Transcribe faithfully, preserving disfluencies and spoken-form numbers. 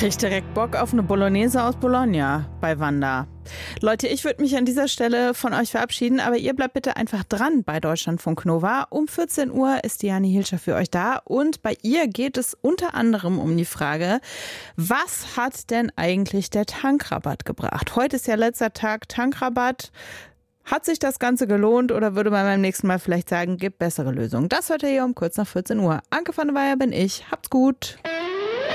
Krieg direkt Bock auf eine Bolognese aus Bologna bei Wanda. Leute, ich würde mich an dieser Stelle von euch verabschieden, aber ihr bleibt bitte einfach dran bei Deutschlandfunk Nova. Um vierzehn Uhr ist Diane Hilscher für euch da und bei ihr geht es unter anderem um die Frage, was hat denn eigentlich der Tankrabatt gebracht? Heute ist ja letzter Tag Tankrabatt. Hat sich das Ganze gelohnt oder würde man beim nächsten Mal vielleicht sagen, gibt bessere Lösungen? Das hört ihr hier um kurz nach vierzehn Uhr. Anke van der Weyer bin ich. Habt's gut.